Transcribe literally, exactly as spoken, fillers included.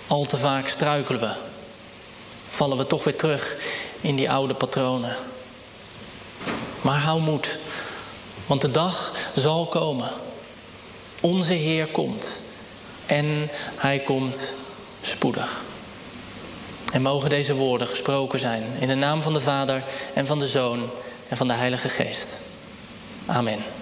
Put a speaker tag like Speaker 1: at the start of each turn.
Speaker 1: Al te vaak struikelen we. Vallen we toch weer terug in die oude patronen. Maar hou moed, want de dag zal komen. Onze Heer komt. En Hij komt spoedig. En mogen deze woorden gesproken zijn in de naam van de Vader en van de Zoon en van de Heilige Geest. Amen.